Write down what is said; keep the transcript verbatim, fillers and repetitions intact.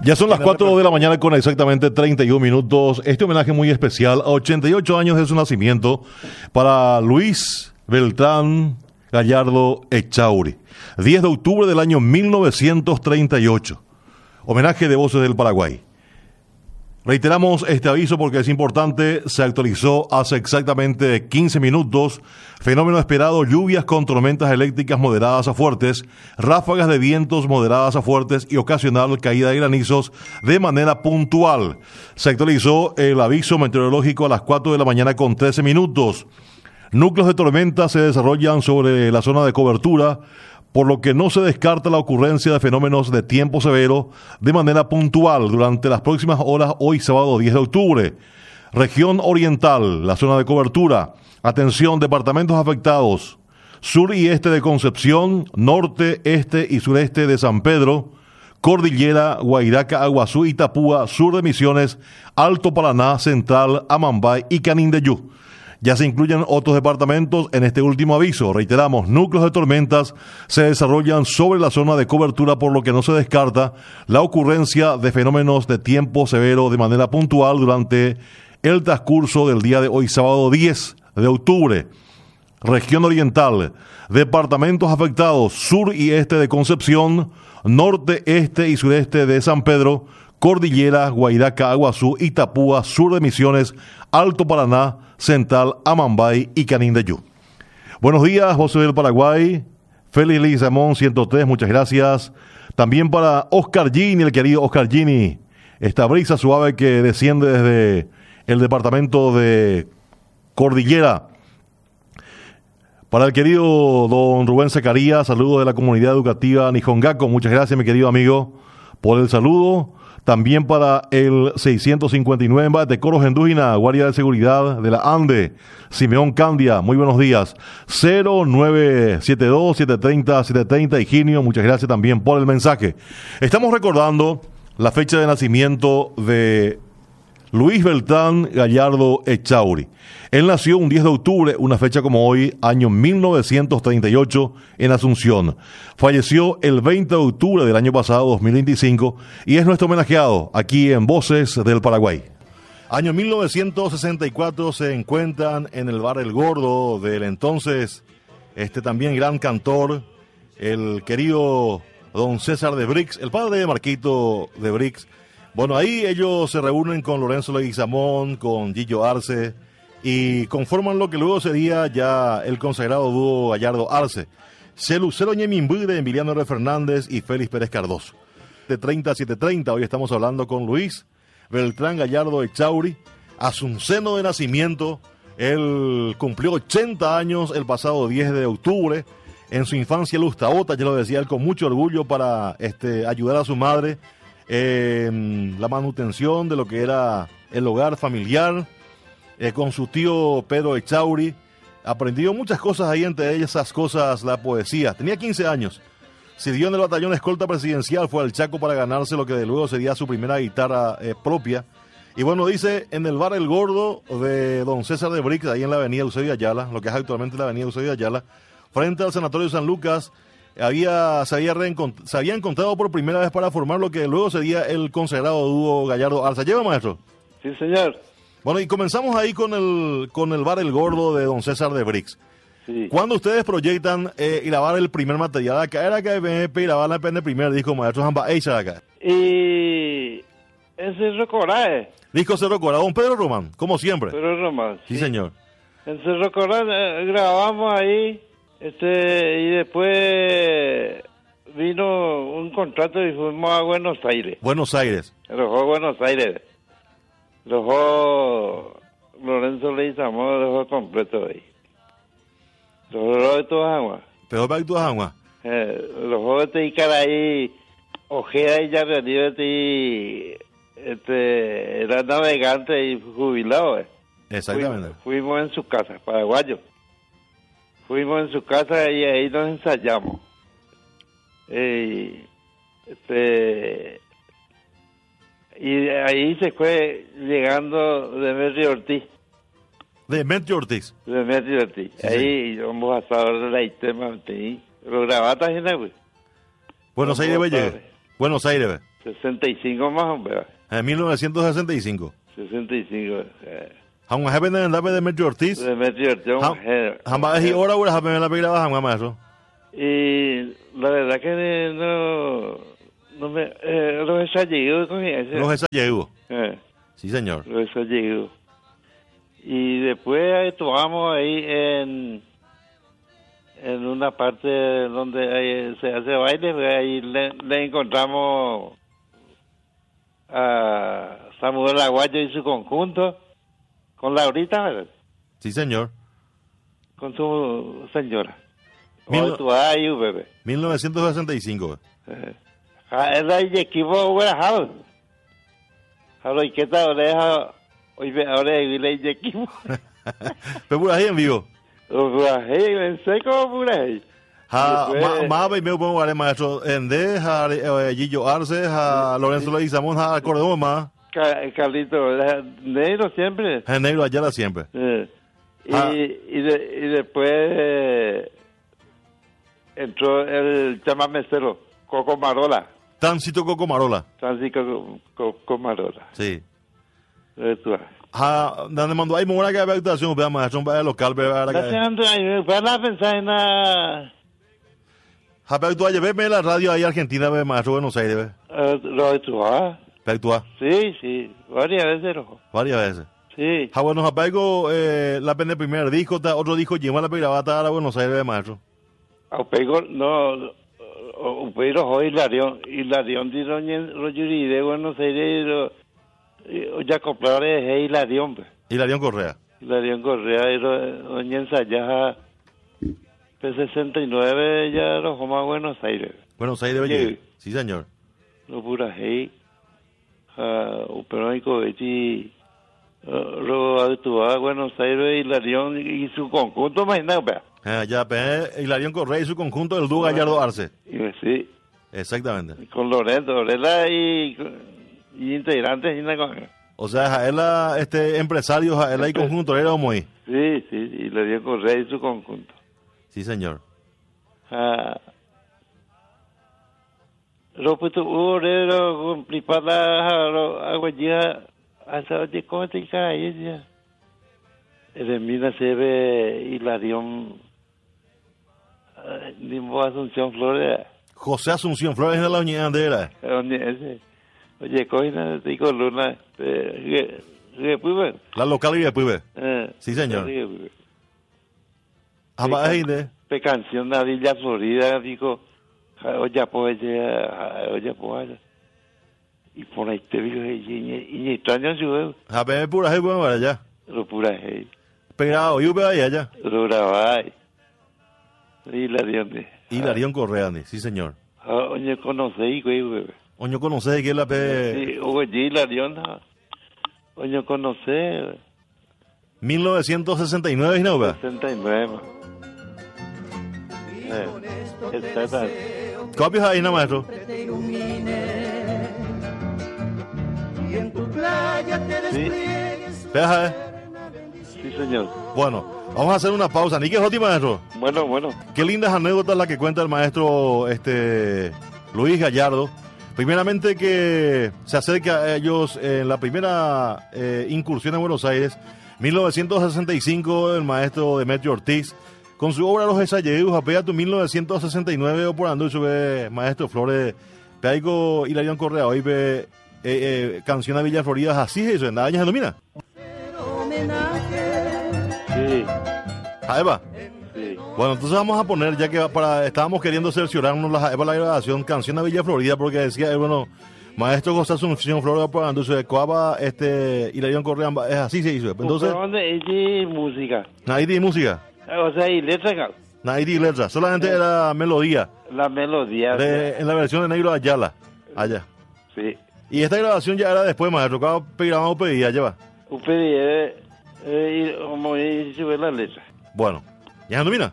Ya son las cuatro de la mañana con exactamente treinta y un minutos. Este homenaje muy especial a ochenta y ocho años de su nacimiento para Luis Beltrán Gallardo Echauri. diez de octubre del año mil novecientos treinta y ocho. Homenaje de Voces del Paraguay. Reiteramos este aviso porque es importante, se actualizó hace exactamente quince minutos. Fenómeno esperado, lluvias con tormentas eléctricas moderadas a fuertes, ráfagas de vientos moderadas a fuertes y ocasional caída de granizos de manera puntual. Se actualizó el aviso meteorológico a las cuatro de la mañana con trece minutos. Núcleos de tormenta se desarrollan sobre la zona de cobertura, por lo que no se descarta la ocurrencia de fenómenos de tiempo severo de manera puntual durante las próximas horas, hoy sábado diez de octubre. Región oriental, la zona de cobertura. Atención, departamentos afectados. Sur y este de Concepción, norte, este y sureste de San Pedro, Cordillera, Guairaca, Aguazú, Itapúa, sur de Misiones, Alto Paraná, Central, Amambay y Canindeyú. Ya se incluyen otros departamentos en este último aviso. Reiteramos, núcleos de tormentas se desarrollan sobre la zona de cobertura, por lo que no se descarta la ocurrencia de fenómenos de tiempo severo de manera puntual durante el transcurso del día de hoy, sábado diez de octubre. Región oriental, departamentos afectados, sur y este de Concepción, norte, este y sureste de San Pedro, Cordillera, Guairaca, Aguazú, Itapúa, sur de Misiones, Alto Paraná, Central, Amambay y Canindeyú. Buenos días, Voces del Paraguay. Félix Leguizamón, ciento tres, muchas gracias. También para Oscar Gini, el querido Oscar Gini. Esta brisa suave que desciende desde el departamento de Cordillera. Para el querido don Rubén Zacarías, saludos de la comunidad educativa Nijongaco. Muchas gracias, mi querido amigo, por el saludo. También para el seiscientos cincuenta y nueve de Coros Endúgina, Guardia de Seguridad de la ANDE, Simeón Candia, muy buenos días. cero nueve siete dos, siete tres cero, siete tres cero, Higinio, muchas gracias también por el mensaje. Estamos recordando la fecha de nacimiento de Luis Beltrán Gallardo Echauri. Él nació un diez de octubre, una fecha como hoy, año mil novecientos treinta y ocho, en Asunción. Falleció el veinte de octubre del año pasado, dos mil veinticinco, y es nuestro homenajeado aquí en Voces del Paraguay. Año mil novecientos sesenta y cuatro se encuentran en el bar El Gordo del entonces, este también gran cantor, el querido don César de Brix, el padre de Marquito de Brix. Bueno, ahí ellos se reúnen con Lorenzo Leguizamón, con Gillo Arce, y conforman lo que luego sería ya el consagrado dúo Gallardo Arce. Celucero Ñemimbuire, Emiliano R. Fernández y Félix Pérez Cardoso. De treinta a siete treinta, hoy estamos hablando con Luis Beltrán Gallardo Echauri, asunceno de nacimiento. Él cumplió ochenta años el pasado diez de octubre. En su infancia Lustaota, ya lo decía él con mucho orgullo, para este, ayudar a su madre en la manutención de lo que era el hogar familiar. Eh, con su tío Pedro Echauri aprendió muchas cosas ahí, entre ellas esas cosas la poesía. Tenía quince años, sirvió en el batallón escolta presidencial, fue al Chaco para ganarse lo que de luego sería su primera guitarra eh, propia. Y bueno, dice, en el bar El Gordo de don César de Brix, ahí en la avenida Eusebio Ayala, lo que es actualmente la avenida Eusebio Ayala, frente al Sanatorio San Lucas, había, se, había reencont- se había encontrado por primera vez para formar lo que luego sería el consagrado dúo Gallardo Arce. ¿Lleva, maestro? Sí, señor. Bueno, y comenzamos ahí con el con el bar El Gordo de don César de Brix. Sí. ¿Cuándo ustedes proyectan eh, grabar el primer material acá? Era que me grabar el primer disco, maestro Jamba Eixa acá. Y ese es Rocorae. Disco Cerro Corá, don Pedro Román, como siempre. Pero Román. Sí, señor. En Cerro Corá eh, grabamos ahí, este, y después vino un contrato y fuimos a Buenos Aires. Buenos Aires. Dejó Buenos Aires. Dejó Lorenzo Leguizamón, dejó completo ahí. Dejó de todas aguas. Pero para que tú agua. Eh, dejó este y cara ahí, Ojeda y ya venido este, este, era navegante y jubilado. Eh. Exactamente. Fuimos, fuimos en su casa, paraguayo. Fuimos en su casa y ahí nos ensayamos. Eh, este... Y ahí se fue llegando Demetrio Ortiz. Demetrio Ortiz. Demetrio Ortiz. Sí, ahí, sí. Vamos a saber la tema. Lo grabaste en el. Buenos Aires, Belle. Buenos Aires. sesenta y cinco más o menos. En mil novecientos sesenta y cinco. sesenta y cinco. Eh. Han haben den där med Demetrio Ortiz. Demetrio Ortiz. Han bara i hora hora haben la pegada han maestro. Y la verdad que no no me eh, los ensayos con ese. Los ensayos. Eh. Sí, señor. Los ensayos. Y después actuamos ahí en en una parte donde hay, se hace baile, ahí le, le encontramos a Samuel Aguayo y su conjunto, con Laurita, ¿verdad? Sí, señor. Con su señora. Mil... Ahí, bebé. mil novecientos sesenta y cinco. Eh. Era el equipo, bueno, ahora, ¿y qué tal? Ahora, ahora, el equipo. Pero por ahí en vivo. En seco, por ahí. Ha, ma, ma, me pongo a maestro, en de, ha, Gillo Arce, ha, Lorenzo Leguizamón, ha, Cordón, ma. Carlito, negro siempre. El negro Ayala siempre. Eh. Y, y, de, y después eh, entró el chamamecero, Coco Marola. Táncito Coco Marola. Táncito Coco Marola. Sí. Eso. Ha, donde mandó ahí una que había actuación, vea maestro, un baile local, vea. Para pensar en la... Ha, pero tú ayer ve la radio ahí Argentina, ve maestro Buenos Aires, ve. Lo de tu, ¿ah? Actúa. Sí, sí, varias veces, rojo. Varias veces. Sí. Ah, bueno, apego eh, la pende primer disco, ta, otro disco lleva la grabata a Buenos Aires, maestro. Apego, no, pero hoy Hilarión, Hilarión de Royuri de Buenos Aires, ya compraré es Hilarión. Hilarión Correa. Hilarión Correa, y doña ensayada, P sesenta y nueve, ya lo como a Buenos Aires. Buenos Aires, oye. Sí, señor. No pura hey. Uh, Uperónico Bechi luego actuaba Buenos Aires, Hilarión y su conjunto, imagínate. Ah, ya, pues, Hilarión Correa y su conjunto del dúo Gallardo Arce. Sí. Exactamente. Con Lorenzo, Lorela y, y integrantes. Y con... O sea, él este empresario, él y conjunto, era como ahí. Sí, sí, Hilarión Correa y su conjunto. Sí, señor. Ah. Lo puto urero con plipada agua ya hasta de corte y cae ya. El mina se ve Hilarión Limbo Asunción Flores. José Asunción Flores en la uña de era. Oye, coina de columna de la local y después. Sí, señor. Ah, ahí de. De canción de Villa Florida dijo oye, pues, oye, pues, y por ahí te digo, y extraño su a ver, pura hey, bueno, para allá. Lo pura hey. Pegado, yo veo ahí allá. Lo grababa ahí. Hilarión de. Hilarión Correa, sí, señor. Oye, conocí, güey, güey. Oye, conocí que es la P. Sí, oye, Hilarión, oye, conocí. mil novecientos sesenta y nueve, ¿no? sesenta y nueve. Eh, exacto. ¿Copias ahí, no, maestro? Sí. Peja, eh. Sí, señor. Bueno, vamos a hacer una pausa. ¿Ni qué es maestro? Bueno, bueno. Qué lindas anécdotas las que cuenta el maestro este Luis Gallardo. Primeramente que se acerca a ellos en la primera eh, incursión en Buenos Aires, mil novecientos sesenta y cinco, el maestro Demetrio Ortiz. Con su obra Los Ensayos, apega tu mil novecientos sesenta y nueve, o por ando sube Maestro Flores, Peico Hilarión Correa, hoy ve eh, eh, canción a Villa Florida, así es eso, en la año se domina. Sí. Ah, Eva. Sí. Bueno, entonces vamos a poner, ya que para estábamos queriendo cerciorarnos la, para la grabación, canción a Villa Florida, porque decía, eh, bueno, Maestro José Asunción Flores, por ando sube Coaba, este, Hilarión Correa, es así se hizo. Entonces, ¿dónde es música? Nadie tiene música. O sea, y letra. Nadie tiene letra, solamente eh, era melodía. La melodía. De, en la versión de Negro Ayala, allá. Sí. Y esta grabación ya era después, maestro, cuando grabamos pedía, lleva. Un pedí, eh, eh, como dice la letra. Bueno, ¿ya se domina?